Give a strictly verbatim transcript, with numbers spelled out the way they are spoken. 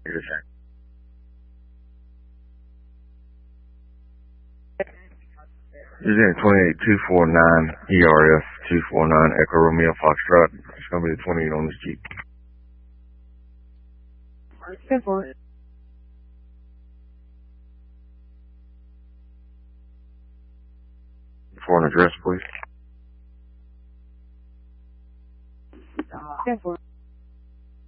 You're just saying. You're saying twenty-eight two four nine E R F two four nine Echo Romeo Foxtrot. It's gonna be the twenty-eight on this Jeep. ten four. For an address, please. ten four.